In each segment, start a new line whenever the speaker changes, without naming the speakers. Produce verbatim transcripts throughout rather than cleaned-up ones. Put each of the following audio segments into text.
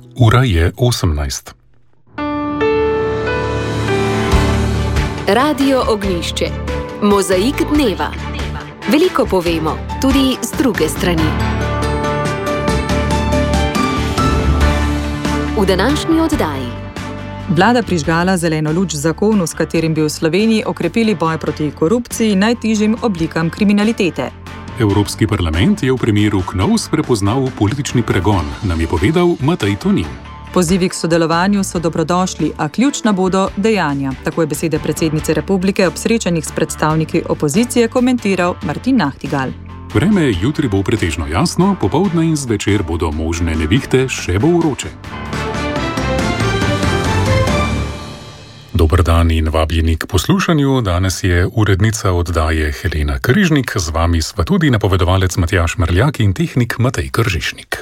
Ura je osemnajst.
Radio Ognjišče. Mozaik dneva. Veliko povemo, tudi z druge strani. V današnji oddaji.
Vlada prižgala zeleno luč zakonu, s katerim bi v Sloveniji okrepili boj proti korupciji in najtežjim oblikam kriminalitete.
Evropski parlament je v primeru Knovs prepoznal politični pregon, nam je povedal Matej Tonin.
Pozivi k sodelovanju so dobrodošli, a ključna bodo dejanja. Tako je besede predsednice republike ob srečanjih s predstavniki opozicije komentiral Martin Nahtigal.
Vreme jutri bo pretežno jasno, popoldne in zvečer bodo možne nevihte, še bo vroče. Dober dan in vabljeni k poslušanju. Danes je urednica oddaje Helena Križnik, z vami sva tudi napovedovalec Matjaž Mrljak in tehnik Matej Kržišnik.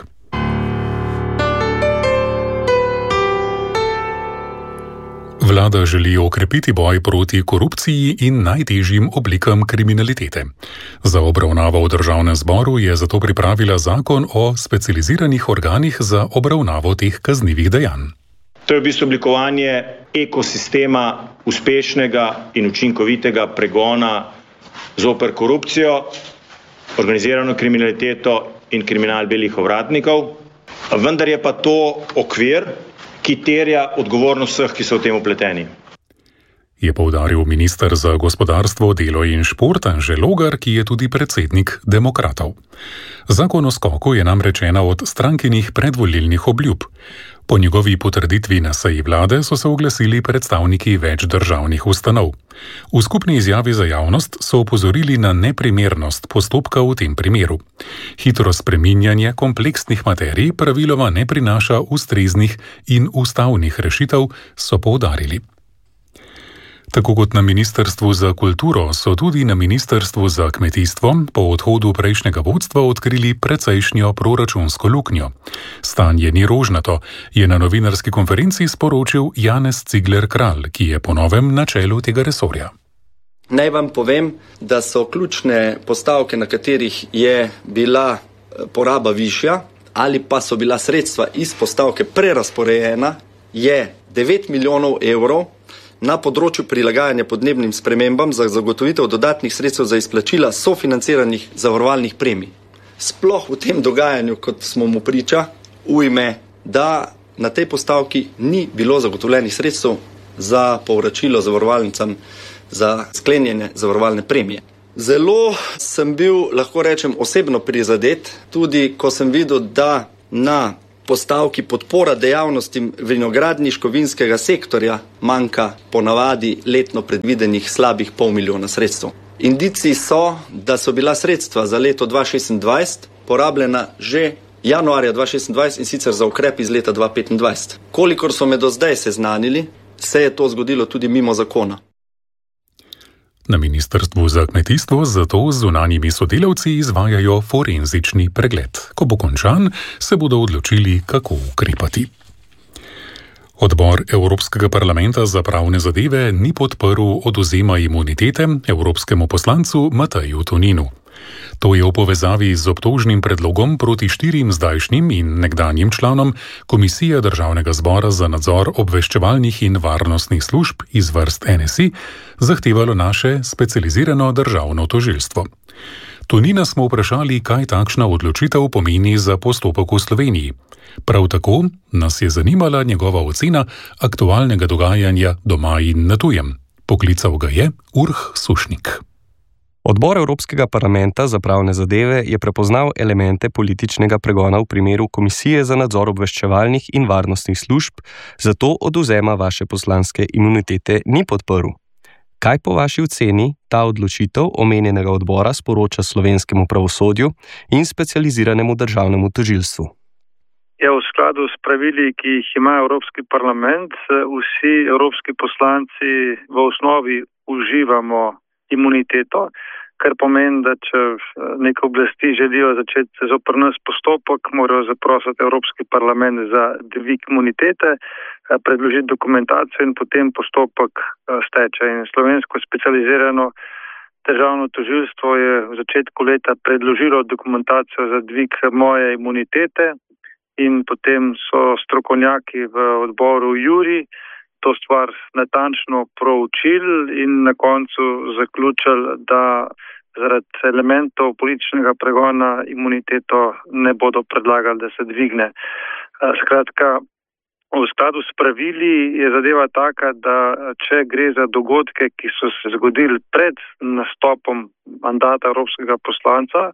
Vlada želi okrepiti boj proti korupciji in najtežjim oblikam kriminalitete. Za obravnavo v državnem zboru je zato pripravila zakon o specializiranih organih za obravnavo teh kaznivih dejanj.
To je v bistvu oblikovanje ekosistema uspešnega in učinkovitega pregona zoper korupcijo, organizirano kriminaliteto in kriminal belih ovratnikov. Vendar je pa to okvir, ki terja odgovornost vseh, ki so v tem vpleteni.
Je poudaril minister za gospodarstvo, delo in šport Anže Logar, ki je tudi predsednik Demokratov. Zakon o skoku je namreč ena od strankinih predvolilnih obljub. Po njegovi potrditvi na seji vlade so se oglasili predstavniki več državnih ustanov. V skupni izjavi za javnost so opozorili na neprimernost postopka v tem primeru. Hitro spreminjanje kompleksnih materij praviloma ne prinaša ustreznih in ustavnih rešitev, so poudarili. Tako kot na Ministrstvu za kulturo so tudi na Ministrstvu za kmetijstvo po odhodu prejšnjega vodstva odkrili precejšnjo proračunsko luknjo. Stanje ni rožnato, je na novinarski konferenci sporočil Janez Cigler Kralj, ki je po novem na čelu tega resorja.
Naj vam povem, da so ključne postavke, na katerih je bila poraba višja ali pa so bila sredstva iz postavke prerasporejena, je devet milijonov evrov na področju prilagajanja podnebnim spremembam za zagotovitev dodatnih sredstev za izplačila sofinanciranih zavarovalnih premij. Sploh v tem dogajanju, kot smo mu priča, ujme, da na tej postavki ni bilo zagotovljenih sredstev za povračilo zavarovalnicam za sklenjene zavarovalne premije. Zelo sem bil, lahko rečem, osebno prizadet, tudi ko sem videl, da na postavki podpora dejavnostim vinogradniško-vinskega sektorja manjka ponavadi letno predvidenih slabih pol milijona sredstev. Indici so, da so bila sredstva za leto dva tisoč šestindvajset porabljena že januarja dva tisoč šestindvajset in sicer za ukrep iz leta dva tisoč petindvajset. Kolikor so me do zdaj seznanili, se je to zgodilo tudi mimo zakona.
Na Ministrstvu za kmetijstvo zato z zunanjimi sodelavci izvajajo forenzični pregled. Ko bo končan, se bodo odločili, kako ukrepati. Odbor Evropskega parlamenta za pravne zadeve ni podprl odvzema imunitete evropskemu poslancu Mateju Toninu. To je v povezavi z obtožnim predlogom proti štirim zdajšnjim in nekdanjim članom Komisije Državnega zbora za nadzor obveščevalnih in varnostnih služb iz vrst N S I zahtevalo naše specializirano državno tožilstvo. Tonina smo vprašali, kaj takšna odločitev pomeni za postopek v Sloveniji. Prav tako nas je zanimala njegova ocena aktualnega dogajanja doma in na tujem. Poklical ga je Urh Sušnik.
Odbor Evropskega parlamenta za pravne zadeve je prepoznal elemente političnega pregona v primeru Komisije za nadzor obveščevalnih in varnostnih služb, zato odvzema vaše poslanske imunitete ni podprl. Kaj po vaši oceni ta odločitev omenjenega odbora sporoča slovenskemu pravosodju in specializiranemu državnemu tožilstvu?
Ja, v skladu s pravili, ki jih ima Evropski parlament, vsi evropski poslanci v osnovi uživamo imuniteto, kar pomeni, da če neke oblasti želijo začeti zoper nas postopek, morajo zaprositi Evropski parlament za dvig imunitete, predložiti dokumentacijo in potem postopek steče. In slovensko specializirano državno tožilstvo je v začetku leta predložilo dokumentacijo za dvig moje imunitete in potem so strokovnjaki v odboru Juri to stvar natančno proučili in na koncu zaključili, da zaradi elementov političnega pregona imuniteto ne bodo predlagali, da se dvigne. Skratka, v skladu s pravili je zadeva taka, da če gre za dogodke, ki so se zgodili pred nastopom mandata evropskega poslanca,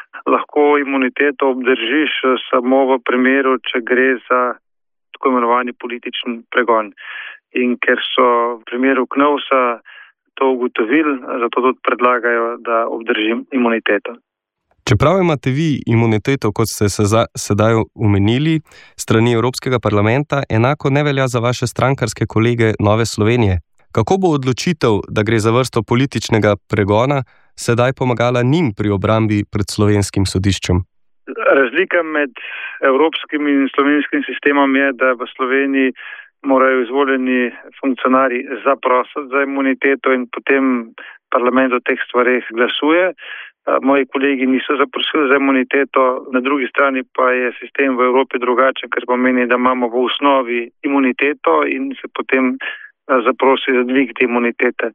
lahko imuniteto obdržiš samo v primeru, če gre za tako imenovani politični pregon. In ker so v primeru Knovsa to ugotovili, zato tudi predlagajo, da obdržim imuniteto.
Čeprav imate vi imuniteto, kot ste se za, sedaj omenili, strani Evropskega parlamenta, enako ne velja za vaše strankarske kolege Nove Slovenije. Kako bo odločitev, da gre za vrsto političnega pregona, sedaj pomagala njim pri obrambi pred slovenskim sodiščem?
Razlika med evropskim in slovenskim sistemom je, da v Sloveniji morajo izvoljeni funkcionarji zaprositi za imuniteto in potem parlament o teh stvareh glasuje. Moji kolegi niso zaprosili za imuniteto, na drugi strani pa je sistem v Evropi drugačen, ker pomeni, da imamo v osnovi imuniteto in se potem zaprosi za dvig te imunitete.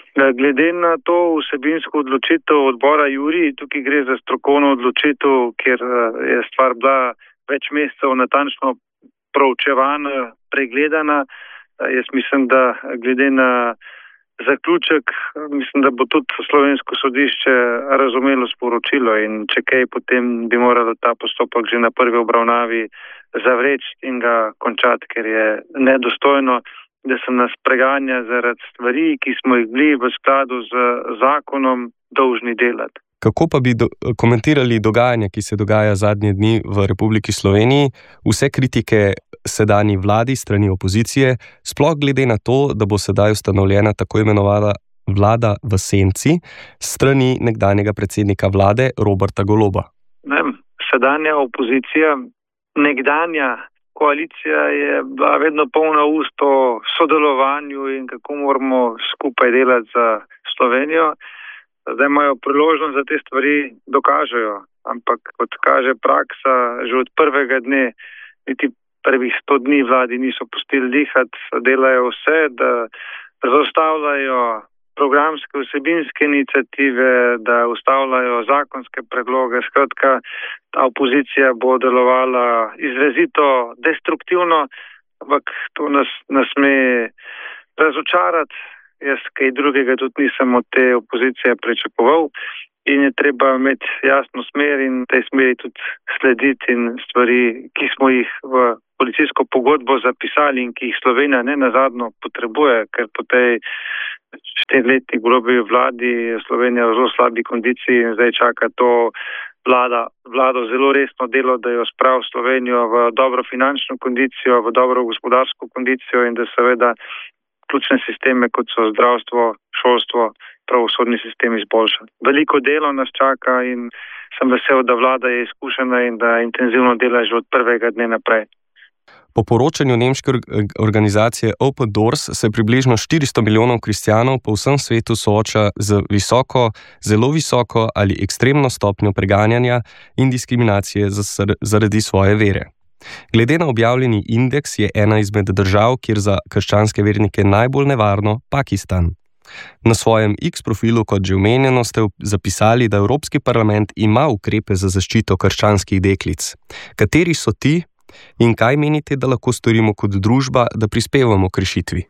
Glede na to vsebinsko odločitev odbora Juri, tukaj gre za strokovno odločitev, ker je stvar bila več mesecev natančno proučevana, pregledana. Jaz mislim, da glede na zaključek, mislim, da bo tudi slovensko sodišče razumelo sporočilo in če kaj, potem bi moralo ta postopek že na prvi obravnavi zavreči in ga končati, ker je nedostojno, da se nas preganja zaradi stvari, ki smo jih bili v skladu z zakonom dolžni delati.
Kako pa bi do, komentirali dogajanje, ki se dogaja zadnje dni v Republiki Sloveniji, vse kritike sedanji vladi strani opozicije, sploh glede na to, da bo sedaj ustanovljena tako imenovana vlada v senci strani nekdanjega predsednika vlade Roberta Goloba?
Ne, sedanja opozicija, nekdanja koalicija je bila vedno polna ust o sodelovanju in kako moramo skupaj delati za Slovenijo. Zdaj imajo priložnost, da te stvari dokažejo, ampak kot kaže praksa, že od prvega dne, niti prvih sto dni vladi niso pustili dihati, delajo vse, da zaustavljajo programske vsebinske iniciative, da ustavljajo zakonske predloge. Skratka, ta opozicija bo delovala izrazito destruktivno, ampak to nas ne sme razočarati. Jaz kaj drugega tudi nisem od te opozicije pričakoval in je treba imeti jasno smer in tej smeri tudi slediti in stvari, ki smo jih v koalicijsko pogodbo zapisali in ki jih Slovenija ne nazadnje potrebuje, ker po tej štiriletni Golobovi vladi je Slovenija v zelo slabi kondiciji in zdaj čaka to vlada, vlado zelo resno delo, da jo spravi Slovenijo v dobro finančno kondicijo, v dobro gospodarsko kondicijo in da seveda ključne sisteme, kot so zdravstvo, šolstvo, pravosodni sistem izboljša. Veliko delo nas čaka in sem vesel, da vlada je izkušena in da intenzivno dela že od prvega dne naprej.
Po poročanju nemške organizacije Open Doors se približno štiristo milijonov kristjanov po vsem svetu sooča z visoko, zelo visoko ali ekstremno stopnjo preganjanja in diskriminacije zaradi svoje vere. Glede na objavljeni indeks je ena izmed držav, kjer za krščanske vernike najbolj nevarno Pakistan. Na svojem X profilu, kot že omenjeno, ste zapisali, da Evropski parlament ima ukrepe za zaščito krščanskih deklic. Kateri so ti in kaj menite, da lahko storimo kot družba, da prispevamo k rešitvi?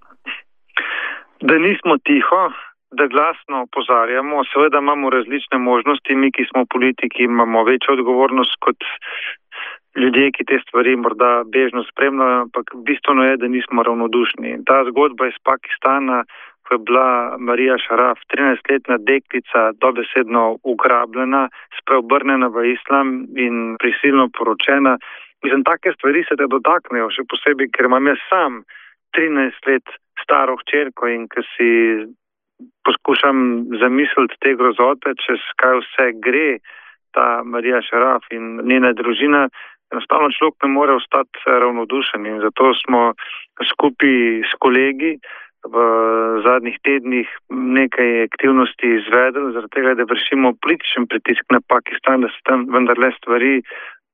Da nismo tiho, da glasno opozarjamo. Seveda imamo različne možnosti, mi, ki smo politiki, imamo večjo odgovornost kot ljudje, ki te stvari morda bežno spremljajo, ampak bistveno je, da nismo ravnodušni. Ta zgodba iz Pakistana, ko je bila Marija Šaraf, trinajstletna deklica, dobesedno ugrabljena, spreobrnjena v islam in prisilno poročena. Mislim, take stvari se te dotaknejo, še posebej, ker imam jaz sam trinajst let staro hčerko in ko si poskušam zamisliti te grozote, čez kaj vse gre ta Marija Šaraf in njena družina, enostavno človek ne more ostati ravnodušen in zato smo skupaj s kolegi v zadnjih tednih nekaj aktivnosti izvedli, zaradi tega, da vršimo političen pritisk na Pakistan, da se tam vendarle stvari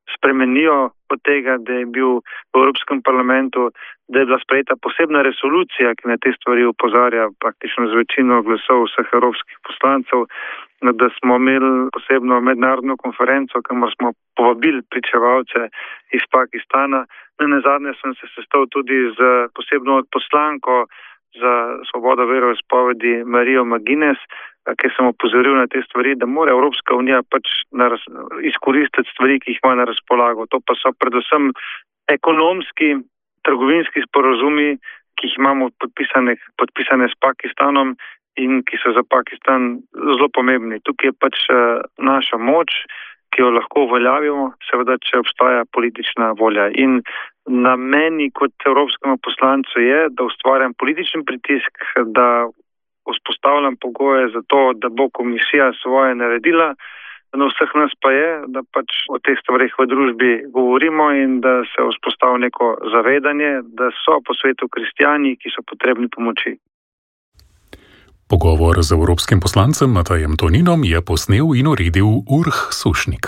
spremenijo od tega, da je bil v Evropskem parlamentu, da je bila sprejeta posebna resolucija, ki na te stvari opozarja praktično z večino glasov vseh evropskih poslancev, da smo imeli posebno mednarodno konferenco, kamor smo povabili pričevalce iz Pakistana. Nenazadnje sem se sestal tudi z posebno poslanko za svobodo veroizpovedi Marijo McGuinness, ki sem opozoril na te stvari, da mora Evropska unija pač izkoristiti stvari, ki jih ima na razpolago. To pa so predvsem ekonomski, trgovinski sporazumi, ki jih imamo podpisane, podpisane s Pakistanom in ki so za Pakistan zelo pomembni. Tukaj je pač naša moč, ki jo lahko uveljavimo, seveda, če obstaja politična volja. In na meni kot evropskemu poslancu je, da ustvarjam politični pritisk, da vzpostavljam pogoje za to, da bo komisija svoje naredila. Na vseh nas pa je, da pač o teh stvarih v družbi govorimo in da se vzpostavi neko zavedanje, da so po svetu kristjani, ki so potrebni pomoči.
Pogovor z evropskim poslancem Matajem Toninom je posnel in uredil Urh Sušnik.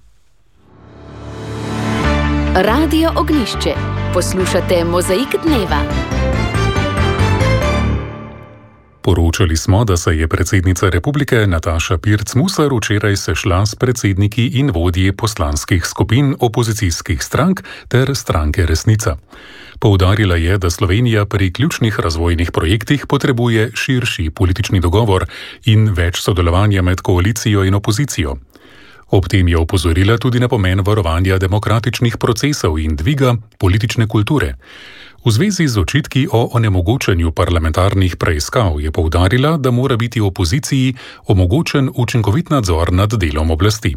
Radio Ognjišče. Poslušate Mozaik dneva.
Poročali smo, da se je predsednica republike Nataša Pirc Musar včeraj sešla s predsedniki in vodji poslanskih skupin opozicijskih strank ter stranke Resnica. Poudarila je, da Slovenija pri ključnih razvojnih projektih potrebuje širši politični dogovor in več sodelovanja med koalicijo in opozicijo. Ob tem je opozorila tudi na pomen varovanja demokratičnih procesov in dviga politične kulture. V zvezi z očitki o onemogočanju parlamentarnih preiskav je poudarila, da mora biti opoziciji omogočen učinkovit nadzor nad delom oblasti.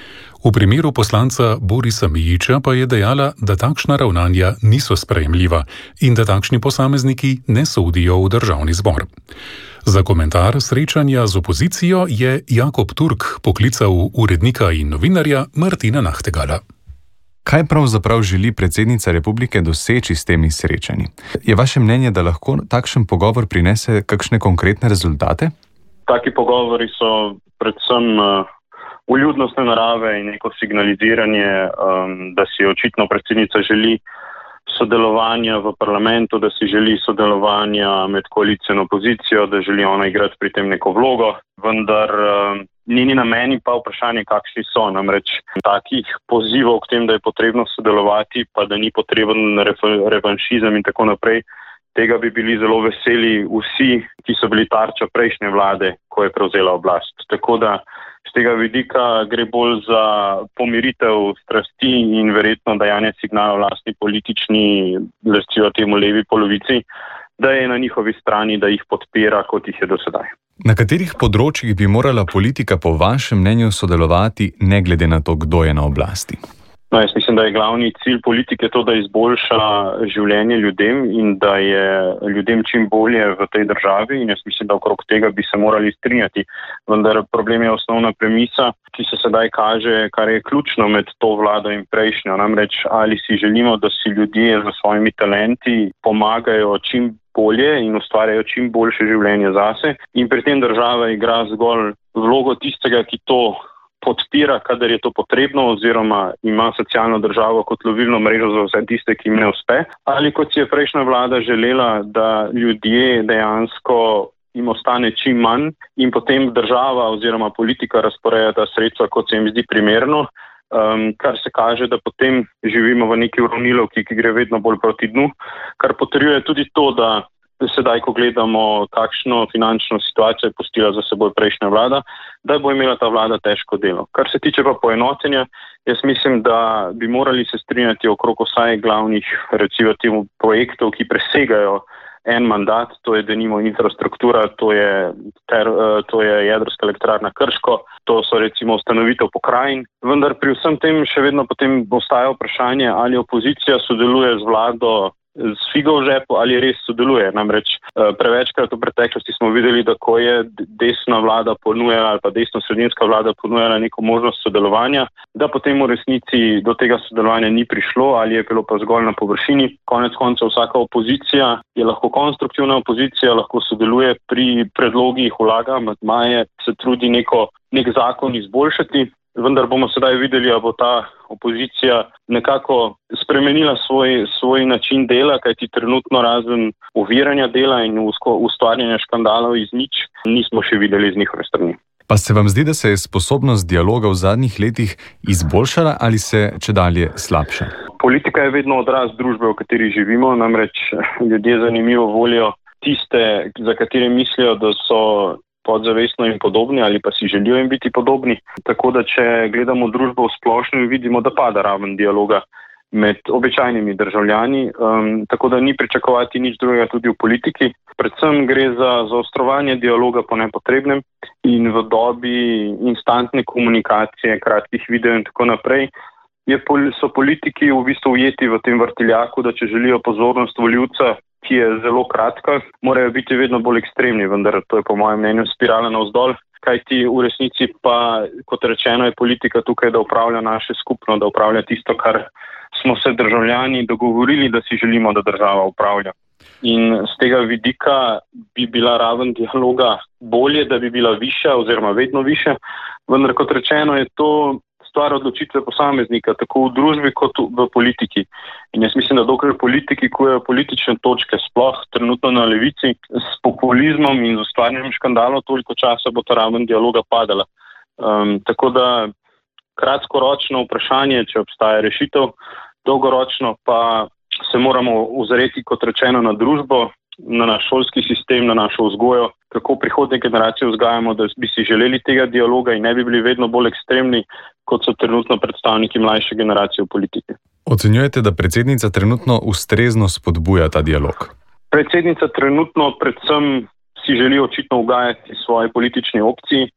V primeru poslanca Borisa Mijića pa je dejala, da takšna ravnanja niso sprejemljiva in da takšni posamezniki ne sodijo v državni zbor. Za komentar srečanja z opozicijo je Jakob Turk poklical urednika in novinarja Martina Nachtegala.
Kaj pravzaprav želi predsednica republike doseči s temi srečanji? Je vaše mnenje, da lahko takšen pogovor prinese kakšne konkretne rezultate?
Taki pogovori so predvsem uh, vljudnostne narave in neko signaliziranje, um, da si očitno predsednica želi sodelovanja v parlamentu, da si želi sodelovanja med koalicijo in opozicijo, da želi ona igrati pri tem neko vlogo, vendar uh, njeni nameni pa vprašanje, kakšni so. Namreč takih pozivov k tem, da je potrebno sodelovati, pa da ni potreben revanšizem in tako naprej, tega bi bili zelo veseli vsi, ki so bili tarča prejšnje vlade, ko je prevzela oblast. Tako da z tega vidika gre bolj za pomiritev strasti in verjetno dajanje signala vlastni politični, recimo temu levi polovici, da je na njihovi strani, da jih podpira, kot jih je do sedaj.
Na katerih področjih bi morala politika po vašem mnenju sodelovati, ne glede na to, kdo je na oblasti?
No, jaz mislim, da je glavni cilj politike to, da izboljša življenje ljudem in da je ljudem čim bolje v tej državi, in jaz mislim, da okrog tega bi se morali strinjati. Vendar problem je osnovna premisa, ki se sedaj kaže, kar je ključno med to vlado in prejšnjo. Namreč, ali si želimo, da si ljudje z svojimi talenti pomagajo čim bolje in ustvarjajo čim boljše življenje zase, in pri tem država igra zgolj vlogo tistega, ki to podpira, kadar je to potrebno, oziroma ima socialno državo kot lovilno mrežo za vse tiste, ki jim ne uspe, ali kot si je prejšnja vlada želela, da ljudje dejansko jim ostane čim manj in potem država oziroma politika razporeja ta sredstva, kot se jim zdi primerno, um, kar se kaže, da potem živimo v neki uravnilovki, ki gre vedno bolj proti dnu, kar potrjuje tudi to, da sedaj, ko gledamo, kakšno finančno situacijo je pustila za seboj prejšnja vlada, da bo imela ta vlada težko delo. Kar se tiče pa poenotenja, jaz mislim, da bi morali se strinjati okrog vsaj glavnih, recimo temu, projektov, ki presegajo en mandat, to je denimo infrastruktura, to je, ter, to je jedrska elektrarna Krško, to so recimo ustanovitev pokrajin, vendar pri vsem tem še vedno potem ostaja vprašanje, ali opozicija sodeluje z vlado z figo v žepu ali res sodeluje. Namreč prevečkrat v preteklosti smo videli, da ko je desna vlada ponujala ali pa desno-sredinska vlada ponujala neko možnost sodelovanja, da potem v resnici do tega sodelovanja ni prišlo ali je bilo pa zgolj na površini. Konec koncev vsaka opozicija je lahko konstruktivna opozicija, lahko sodeluje pri predlogih, vlaga amandmaje, se trudi neko, nek zakon izboljšati, vendar bomo sedaj videli, ali bo ta opozicija nekako spremenila svoj, svoj način dela, kajti trenutno razen oviranja dela in ustvarjanja škandalov iz nič nismo še videli z njihove strani.
Pa se vam zdi, da se je sposobnost dialoga v zadnjih letih izboljšala ali se čedalje slabša?
Politika je vedno odraz družbe, v kateri živimo, namreč ljudje zanimivo volijo tiste, za katere mislijo, da so podzavestno in podobni ali pa si želijo jim biti podobni. Tako da če gledamo družbo v splošno, vidimo, da pada raven dialoga med običajnimi državljani, um, tako da ni pričakovati nič drugega tudi v politiki. Predvsem gre za zaostrovanje dialoga po nepotrebnem in v dobi instantne komunikacije, kratkih videov in tako naprej, je, so politiki v bistvu ujeti v tem vrtiljaku, da če želijo pozornost volivca, ki je zelo kratka, morajo biti vedno bolj ekstremni, vendar to je po mojem mnenju spirala navzdol, kajti v resnici pa, kot rečeno, je politika tukaj, da upravlja naše skupno, da upravlja tisto, kar smo se državljani dogovorili, da si želimo, da država upravlja. In z tega vidika bi bila raven dialoga bolje, da bi bila višja oziroma vedno višja, vendar kot rečeno je to stvar odločitve posameznika, tako v družbi kot v politiki. In jaz mislim, da dokler politiki kujejo politične točke, sploh trenutno na levici, s populizmom in z ustvarjanjem škandalov, toliko časa bo ta raven dialoga padala. Um, tako da kratkoročno vprašanje, če obstaja rešitev, dolgoročno pa se moramo ozreti, kot rečeno, na družbo, na naš šolski sistem, na našo vzgojo, kako prihodnje generacije vzgajamo, da bi si želeli tega dialoga in ne bi bili vedno bolj ekstremni, kot so trenutno predstavniki mlajše generacije v politiki.
Ocenjujete, da predsednica trenutno ustrezno spodbuja ta dialog?
Predsednica trenutno predvsem si želi očitno ugajati svoje politične opcije,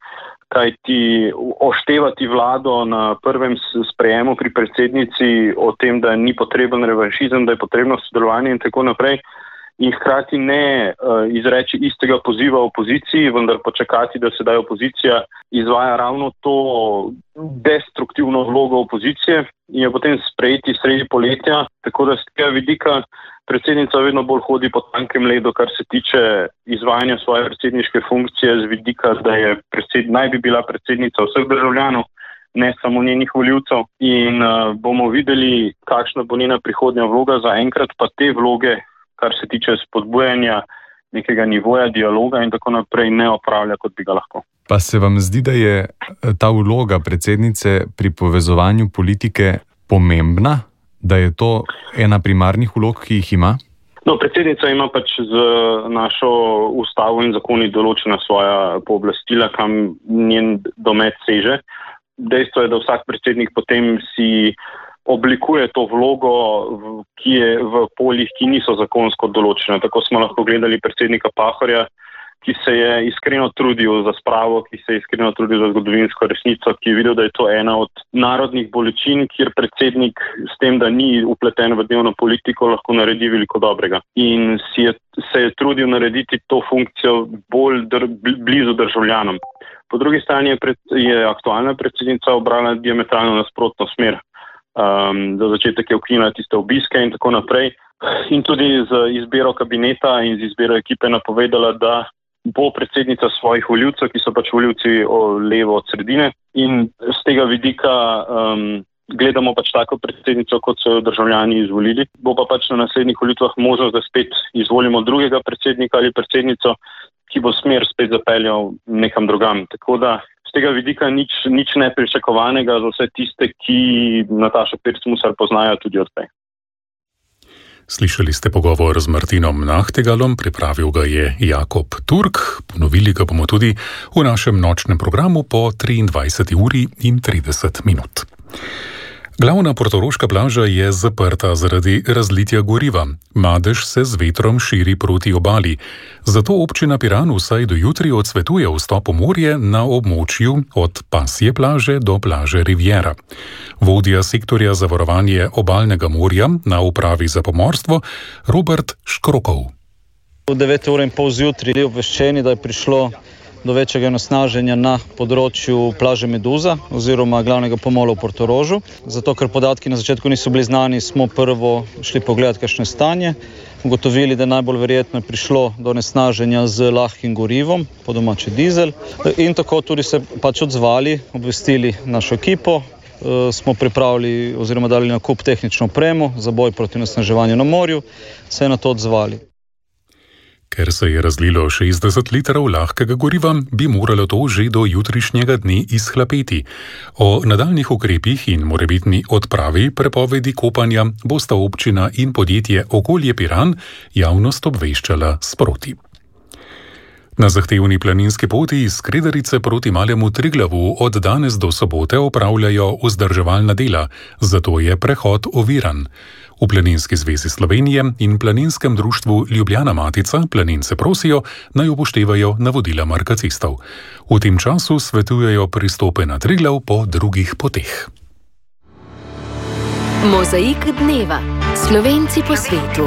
kajti oštevati vlado na prvem sprejemu pri predsednici o tem, da ni potreben revanšizem, da je potrebno sodelovanje in tako naprej, in hkrati ne uh, izreči istega poziva opoziciji, vendar počakati, da sedaj opozicija izvaja ravno to destruktivno vlogo opozicije in jo potem sprejeti sredi poletja, tako da z tega vidika predsednica vedno bolj hodi po tankem ledu, kar se tiče izvajanja svoje predsedniške funkcije z vidika, da je predsed, naj bi bila predsednica vseh državljanov, ne samo njenih voljivcev. In uh, bomo videli, kakšna bo njena prihodnja vloga, za enkrat pa te vloge, kar se tiče spodbujanja nekega nivoja dialoga in tako naprej, ne opravlja, kot bi ga lahko.
Pa se vam zdi, da je ta vloga predsednice pri povezovanju politike pomembna? Da je to ena primarnih vlog, ki jih ima?
No, predsednica ima pač z našo ustavo in zakoni določena svoja pooblastila, kam njen domet seže. Dejstvo je, da vsak predsednik potem si oblikuje to vlogo, ki je v poljih, ki niso zakonsko določene. Tako smo lahko gledali predsednika Pahorja, ki se je iskreno trudil za spravo, ki se je iskreno trudil za zgodovinsko resnico, ki je videl, da je to ena od narodnih bolečin, kjer predsednik s tem, da ni upleten v dnevno politiko, lahko naredi veliko dobrega. In si je, se je trudil narediti to funkcijo bolj dr, blizu državljanom. Po drugi strani je, pred, je aktualna predsednica obrala diametralno nasprotno smer. Um, za začetek je ukinila tiste obiske in tako naprej. In tudi z izbiro kabineta in z izbiro ekipe napovedala, da bo predsednica svojih voljivcev, ki so pač voljivci levo od sredine, in z tega vidika um, gledamo pač tako predsednico, kot so jo državljani izvolili. Bo pa pač na naslednjih volitvah možnost, da spet izvolimo drugega predsednika ali predsednico, ki bo smer spet zapeljal nekam drugam. Tako da z tega vidika nič, nič nepričakovanega za vse tiste, ki Natašo Pirc Musar poznajo tudi odprej.
Slišali ste pogovor z Martinom Nachtigalom, pripravil ga je Jakob Turk, ponovili ga bomo tudi v našem nočnem programu po triindvajseti uri in trideset minut. Glavna portoroška plaža je zaprta zaradi razlitja goriva. Madež se z vetrom širi proti obali. Zato občina Piran vsaj do jutri odsvetuje vstop v morje na območju od Pasje plaže do plaže Riviera. Vodja sektorja za varovanje obalnega morja na upravi za pomorstvo Robert Škrokov.
V deveti uri in pol zjutraj je obveščeni, da je prišlo do večjega onesnaženja na področju plaže Meduza oziroma glavnega pomola v Portorožu. Zato, ker podatki na začetku niso bili znani, smo prvo šli pogledati, kakšno je stanje. Ugotovili, da najbolj verjetno je prišlo do onesnaženja z lahkim gorivom, po domače dizel. In tako tudi se pač odzvali, obvestili našo ekipo, smo pripravili oziroma dali na kup tehnično opremo za boj proti onesnaževanju na morju, se je na to odzvali.
Ker se je razlilo šestdeset litrov lahkega goriva, bi moralo to že do jutrišnjega dne izhlapeti. O nadaljnih ukrepih in morebitni odpravi prepovedi kopanja bosta občina in podjetje Okolje Piran javnost obveščala sproti. Na zahtevni planinski poti iz Kredarice proti Malemu Triglavu od danes do sobote opravljajo vzdrževalna dela, zato je prehod oviran. V Planinski zvezi Slovenije in Planinskem društvu Ljubljana Matica planince prosijo, naj upoštevajo navodila markacistov. V tem času svetujejo pristope na Triglav po drugih poteh.
Mozaik dneva. Slovenci po svetu.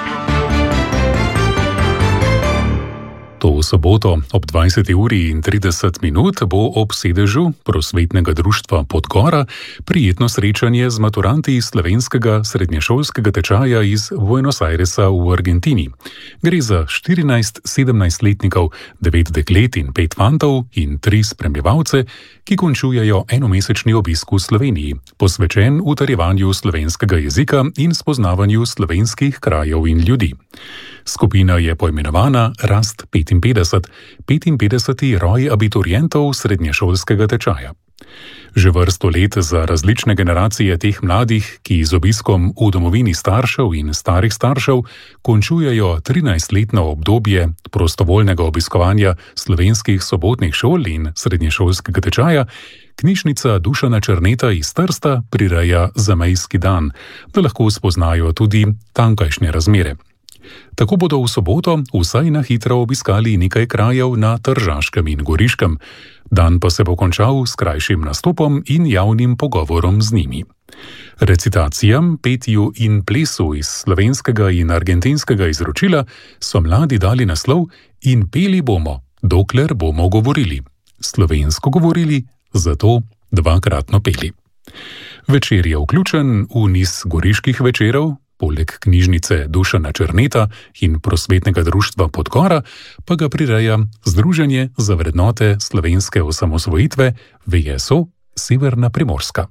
To v soboto ob dvajseti uri in trideset minut bo ob sedežu Prosvetnega društva Podgora prijetno srečanje z maturanti iz slovenskega srednješolskega tečaja iz Buenos Airesa v Argentini. Gre za štirinajst sedemnajstletnikov, devet deklet in pet fantov in tri spremljevalce, ki končujejo enomesečni obisk v Sloveniji, posvečen utrjevanju slovenskega jezika in spoznavanju slovenskih krajev in ljudi. Skupina je poimenovana Rast petinpetdeset, petinpetdeseti roj abiturientov srednješolskega tečaja. Že vrsto let za različne generacije teh mladih, ki z obiskom v domovini staršev in starih staršev končujejo trinajstletno obdobje prostovoljnega obiskovanja slovenskih sobotnih šol in srednješolskega tečaja, knjižnica Dušana Černeta iz Trsta prireja zamejski dan, da lahko spoznajo tudi tankajšnje razmere. Tako bodo v soboto vsaj na hitro obiskali nekaj krajev na Tržaškem in Goriškem. Dan pa se bo končal s krajšim nastopom in javnim pogovorom z njimi. Recitacijam, petju in plesu iz slovenskega in argentinskega izročila so mladi dali naslov In peli bomo, dokler bomo govorili. Slovensko govorili, zato dvakratno peli. Večer je vključen v niz goriških večerov, poleg knjižnice Dušana Černeta in Prosvetnega društva Podgora pa ga prireja Združenje za vrednote slovenske osamosvojitve V S O Severna Primorska.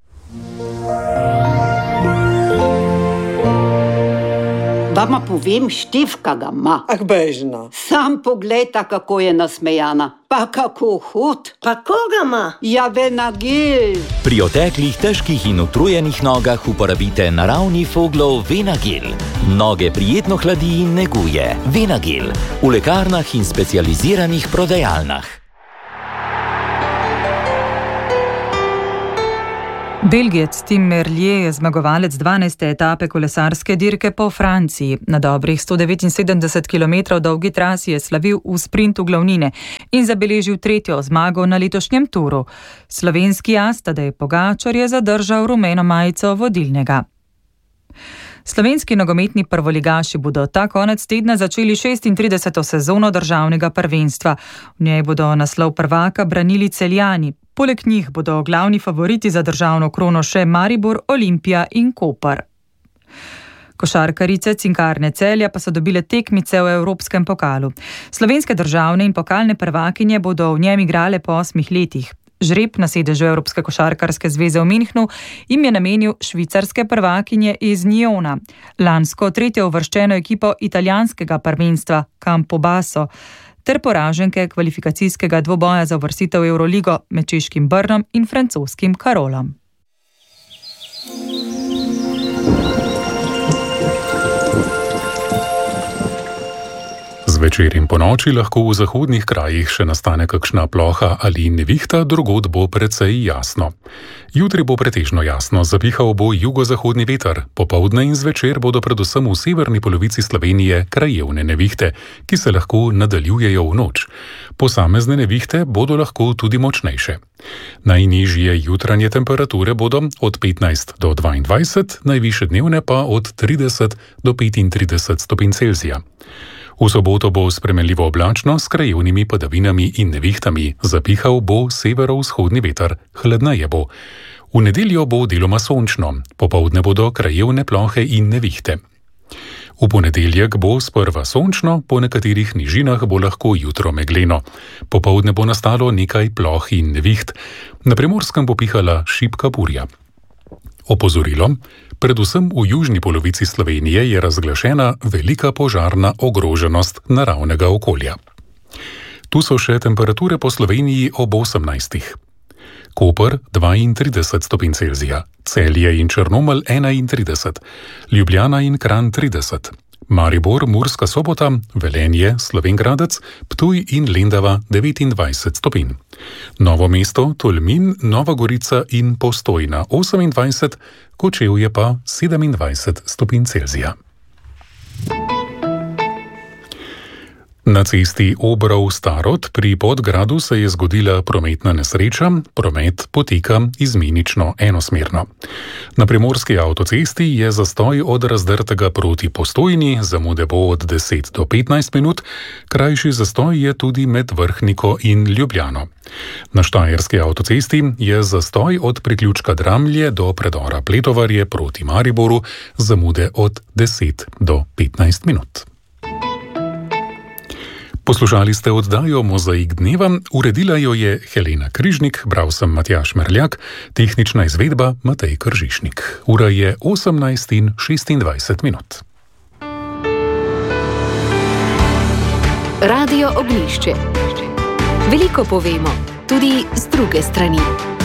Vama povem, Štefka ga ima.
Ah, bežna.
Sam poglejta, kako je nasmejana. Pa kako hod.
Pa koga ima?
Ja, Venagil.
Pri oteklih, težkih in utrujenih nogah uporabite naravni Foglov Venagil. Noge prijetno hladi in neguje. Venagil. V lekarnah in specializiranih prodajalnah.
Belgijec Tim Merlier je zmagovalec dvanajste etape kolesarske dirke po Franciji. Na dobrih sto devetinsedemdeset kilometrov dolgi trasi je slavil v sprintu glavnine in zabeležil tretjo zmago na letošnjem turu. Slovenski as Tadej Pogačar je zadržal rumeno majico vodilnega. Slovenski nogometni prvoligaši bodo ta konec tedna začeli šestintrideseto sezono državnega prvenstva. V njej bodo naslov prvaka branili Celjani. Poleg njih bodo glavni favoriti za državno krono še Maribor, Olimpija in Koper. Košarkarice Cinkarne Celja pa so dobile tekmice v Evropskem pokalu. Slovenske državne in pokalne prvakinje bodo v njem igrale po osmih letih. Žreb na sedežu Evropske košarkarske zveze v Minhnu jim je namenil švicarske prvakinje iz Njona, lansko tretjo uvrščeno ekipo italijanskega prvenstva Campobasso, ter poraženke kvalifikacijskega dvoboja za uvrstitev v Euroligo med češkim Brnom in francoskim Karolom.
Zvečer in ponoči lahko v zahodnih krajih še nastane kakšna ploha ali nevihta, drugod bo precej jasno. Jutri bo pretežno jasno, zapihal bo jugozahodni veter, popoldne in zvečer bodo predvsem v severni polovici Slovenije krajevne nevihte, ki se lahko nadaljujejo v noč. Posamezne nevihte bodo lahko tudi močnejše. Najnižje jutranje temperature bodo od petnajst do dvaindvajset, najvišje dnevne pa od trideset do petintrideset stopinj Celzija. V soboto bo spremenljivo oblačno s krajevnimi padavinami in nevihtami, zapihal bo severovzhodni veter, hladneje bo. V nedeljo bo deloma sončno, popoldne bodo krajevne plohe in nevihte. V ponedeljek bo sprva sončno, po nekaterih nižinah bo lahko jutro megleno. Popoldne bo nastalo nekaj ploh in neviht. Na Primorskem bo pihala šibka burja. Opozorilo: predvsem v južni polovici Slovenije je razglašena velika požarna ogroženost naravnega okolja. Tu so še temperature po Sloveniji ob osemnajstih. Koper dvaintrideset stopinj Celzija, Celje in Črnomelj enaintrideset, Ljubljana in Kranj trideset, Maribor, Murska Sobota, Velenje, Slovenj Gradec, Ptuj in Lendava devetindvajset stopinj. Novo mesto, Tolmin, Nova Gorica in Postojna osemindvajset, Kočevje pa sedemindvajset stopinj Celzija. Na cesti Obrov-Starod pri Podgradu se je zgodila prometna nesreča, promet poteka izmenično enosmerno. Na primorski avtocesti je zastoj od Razdrtega proti Postojni, zamude bo od deset do petnajst minut, krajši zastoj je tudi med Vrhniko in Ljubljano. Na štajerski avtocesti je zastoj od priključka Dramlje do predora Pletovarje proti Mariboru, zamude od deset do petnajst minut. Poslušali ste oddajo Mozaik dneva, uredila jo je Helena Križnik, bral sem Matjaž Merljak, tehnična izvedba Matej Kržišnik. Ura je osemnajst in šestindvajset minut.
Radio Ognjišče. Veliko povemo, tudi z druge strani.